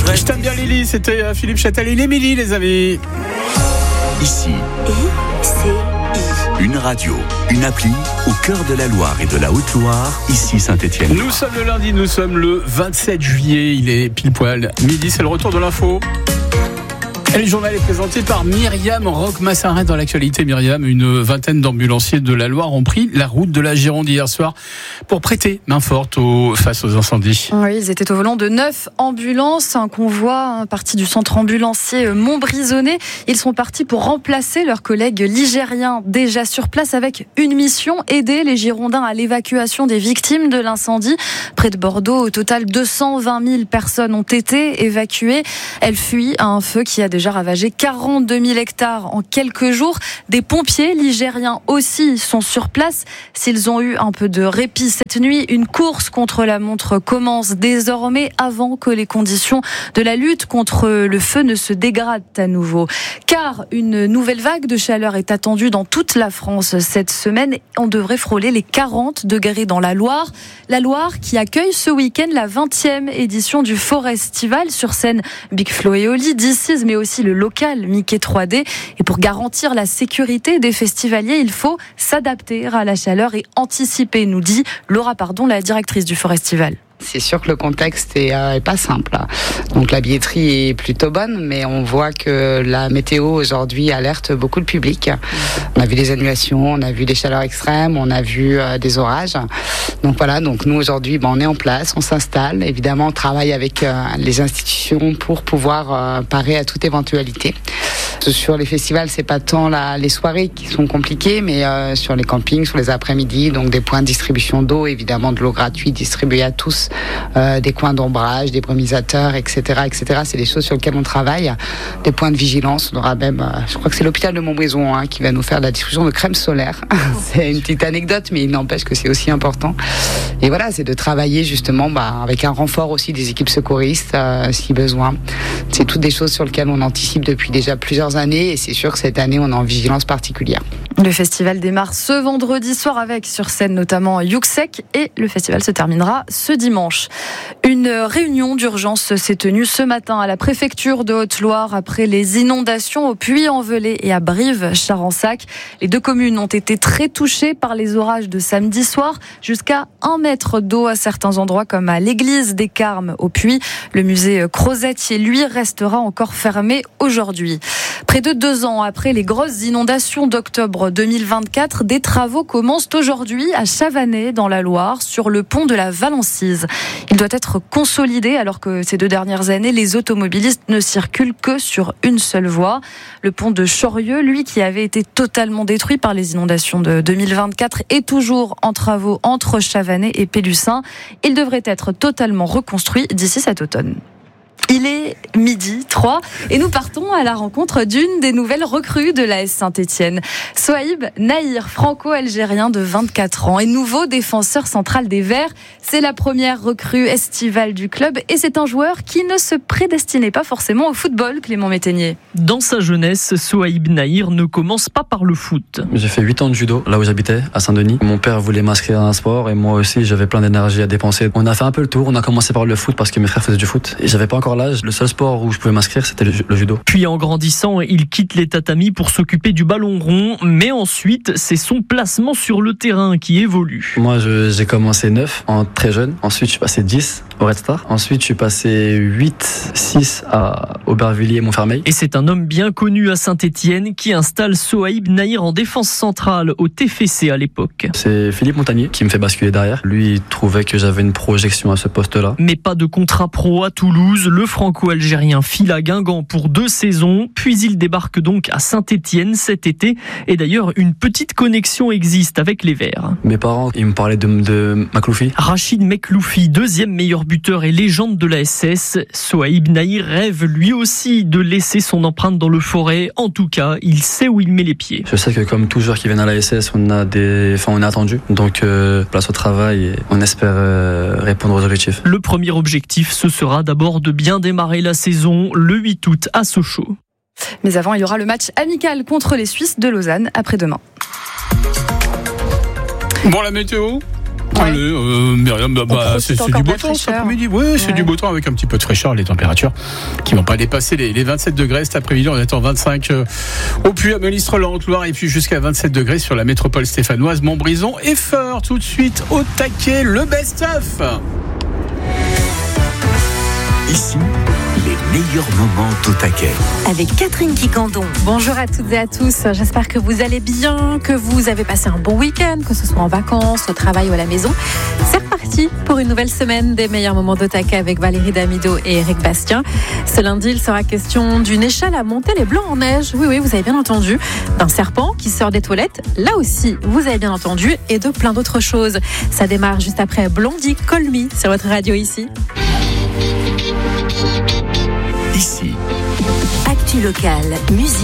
Je t'aime bien Lily, c'était Philippe Châtel et Émilie, les amis. Ici, une radio, une appli au cœur de la Loire et de la Haute-Loire, ici Saint-Étienne. Nous sommes le lundi, nous sommes le 27 juillet, il est pile poil midi, c'est le retour de l'info. Et le journal est présenté par Myriam Roch-Massarin. Dans l'actualité, Myriam, une vingtaine d'ambulanciers de la Loire ont pris la route de la Gironde hier soir pour prêter main forte face aux incendies. Oui, ils étaient au volant de 9 ambulances, un convoi parti du centre ambulancier Montbrisonnais. Ils sont partis pour remplacer leurs collègues ligériens déjà sur place avec une mission, aider les Girondins à l'évacuation des victimes de l'incendie. Près de Bordeaux, au total 220 000 personnes ont été évacuées. Elles fuient à un feu qui a déjà ravagé 42 000 hectares en quelques jours. Des pompiers ligériens aussi sont sur place. S'ils ont eu un peu de répit cette nuit, une course contre la montre commence désormais avant que les conditions de la lutte contre le feu ne se dégradent à nouveau. Car une nouvelle vague de chaleur est attendue dans toute la France cette semaine. On devrait frôler les 40 degrés dans la Loire. La Loire qui accueille ce week-end la 20e édition du Forestival. Sur scène, Big Flo et Oli, DC's, mais aussi le local Mickey 3D. Et pour garantir la sécurité des festivaliers, il faut s'adapter à la chaleur et anticiper, nous dit Laura Pardon, la directrice du Forestival. C'est sûr que le contexte est pas simple. Donc la billetterie est plutôt bonne, mais on voit que la météo aujourd'hui alerte beaucoup le public. On a vu des annulations, on a vu des chaleurs extrêmes, on a vu des orages. Donc voilà, donc nous aujourd'hui, on est en place, on s'installe. Évidemment, on travaille avec les institutions pour pouvoir parer à toute éventualité. Sur les festivals, c'est pas tant les soirées qui sont compliquées, mais sur les campings, sur les après-midi, donc des points de distribution d'eau, évidemment de l'eau gratuite distribuée à tous, des coins d'ombrage, des brumisateurs, etc., etc. C'est des choses sur lesquelles on travaille. Des points de vigilance. On aura même, je crois que c'est l'hôpital de Montbrison qui va nous faire la distribution de crème solaire. C'est une petite anecdote, mais il n'empêche que c'est aussi important. Et voilà, c'est de travailler justement avec un renfort aussi des équipes secouristes, si besoin. C'est toutes des choses sur lesquelles on anticipe depuis déjà plusieurs années, et c'est sûr que cette année, on est en vigilance particulière. Le festival démarre ce vendredi soir avec sur scène notamment Yuxek, et le festival se terminera ce dimanche. Une réunion d'urgence s'est tenue ce matin à la préfecture de Haute-Loire après les inondations au Puy-en-Velay et à Brive-Charensac. Les deux communes ont été très touchées par les orages de samedi soir, jusqu'à 1 mètre d'eau à certains endroits comme à l'église des Carmes au Puy. Le musée Crozetier, lui, restera encore fermé aujourd'hui. Près de 2 ans après les grosses inondations d'octobre 2024, des travaux commencent aujourd'hui à Chavanay, dans la Loire, sur le pont de la Valancise. Il doit être consolidé alors que ces 2 dernières années, les automobilistes ne circulent que sur une seule voie. Le pont de Chorieux, lui, qui avait été totalement détruit par les inondations de 2024, est toujours en travaux entre Chavanay et Pélussin. Il devrait être totalement reconstruit d'ici cet automne. Il est 12h03 et nous partons à la rencontre d'une des nouvelles recrues de l'AS Saint-Étienne. Souhaïb Nahir, franco-algérien de 24 ans et nouveau défenseur central des Verts. C'est la première recrue estivale du club et c'est un joueur qui ne se prédestinait pas forcément au football, Clément Métainier. Dans sa jeunesse, Souhaïb Nahir ne commence pas par le foot. J'ai fait 8 ans de judo, là où j'habitais, à Saint-Denis. Mon père voulait m'inscrire à un sport et moi aussi j'avais plein d'énergie à dépenser. On a fait un peu le tour, on a commencé par le foot parce que mes frères faisaient du foot et j'avais pas encore l'âge. Le seul sport où je pouvais m'inscrire, c'était le judo. Puis en grandissant, il quitte les tatamis pour s'occuper du ballon rond. Mais ensuite, c'est son placement sur le terrain qui évolue. Moi, j'ai commencé 9, en très jeune. Ensuite, je suis passé 10 au Red Star. Ensuite, je suis passé 8, 6 à Aubervilliers, Montfermeil. Et c'est un homme bien connu à Saint-Étienne qui installe Souhaïb Nahir en défense centrale au TFC à l'époque. C'est Philippe Montagnier qui me fait basculer derrière. Lui, il trouvait que j'avais une projection à ce poste-là. Mais pas de contrat pro à Toulouse. Le franco-algérien file à Guingamp pour 2 saisons, puis il débarque donc à Saint-Étienne cet été. Et d'ailleurs, une petite connexion existe avec les Verts. Mes parents, ils me parlaient de Makloufi. Rachid Mekloufi, 2e meilleur buteur et légende de la SS. Souhaïb Nahir rêve lui aussi de laisser son empreinte dans le forêt. En tout cas, il sait où il met les pieds. Je sais que comme tous joueurs qui viennent à la SS, on est attendu. Donc, place au travail et on espère répondre aux objectifs. Le premier objectif, ce sera d'abord de bien démarrer la saison le 8 août à Sochaux. Mais avant, il y aura le match amical contre les Suisses de Lausanne après-demain. Bon, la météo Allez, Myriam, c'est du beau temps cet après-midi. Oui, c'est du beau temps avec un petit peu de fraîcheur. Les températures qui vont pas dépasser les 27 degrés cet après-midi. On est en 25 au Puy, à Melistre, la Haute-Loire, et puis jusqu'à 27 degrés sur la métropole stéphanoise, Montbrison et Feur. Tout de suite au taquet, le best-of. Ici, les meilleurs moments d'Au Taquet. Avec Catherine Quicandon. Bonjour à toutes et à tous. J'espère que vous allez bien, que vous avez passé un bon week-end, que ce soit en vacances, au travail ou à la maison. C'est reparti pour une nouvelle semaine des meilleurs moments d'Au Taquet avec Valérie Damido et Eric Bastien. Ce lundi, il sera question d'une échelle à monter les blancs en neige. Oui, vous avez bien entendu. D'un serpent qui sort des toilettes. Là aussi, vous avez bien entendu. Et de plein d'autres choses. Ça démarre juste après Blondie, Call Me sur votre radio ici. Ici. Actu locale, musique.